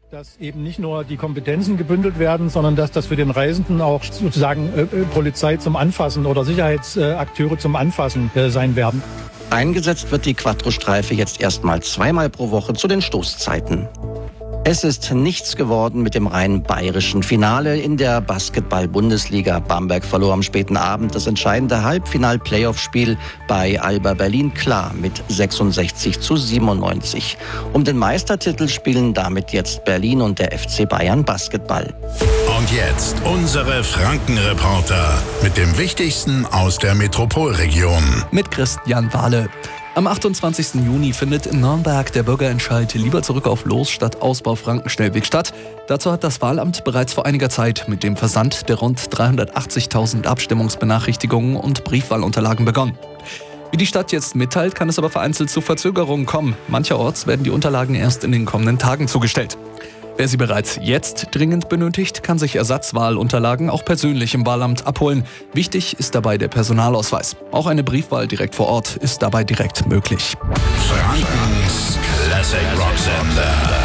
Dass eben nicht nur die Kompetenzen gebündelt werden, sondern dass das für den Reisenden auch sozusagen Polizei zum Anfassen oder Sicherheitsakteure zum Anfassen sein werden. Eingesetzt wird die Quattro-Streife jetzt erstmal 2-mal pro Woche zu den Stoßzeiten. Es ist nichts geworden mit dem rein bayerischen Finale in der Basketball-Bundesliga. Bamberg verlor am späten Abend das entscheidende Halbfinal-Playoff-Spiel bei Alba Berlin klar mit 66:97. Um den Meistertitel spielen damit jetzt Berlin und der FC Bayern Basketball. Und jetzt unsere Franken-Reporter mit dem Wichtigsten aus der Metropolregion. Mit Christian Wahle. Am 28. Juni findet in Nürnberg der Bürgerentscheid Lieber zurück auf Los statt Ausbau Frankenschnellweg statt. Dazu hat das Wahlamt bereits vor einiger Zeit mit dem Versand der rund 380.000 Abstimmungsbenachrichtigungen und Briefwahlunterlagen begonnen. Wie die Stadt jetzt mitteilt, kann es aber vereinzelt zu Verzögerungen kommen. Mancherorts werden die Unterlagen erst in den kommenden Tagen zugestellt. Wer sie bereits jetzt dringend benötigt, kann sich Ersatzwahlunterlagen auch persönlich im Wahlamt abholen. Wichtig ist dabei der Personalausweis. Auch eine Briefwahl direkt vor Ort ist dabei direkt möglich. Frankens Classic Rock Sender.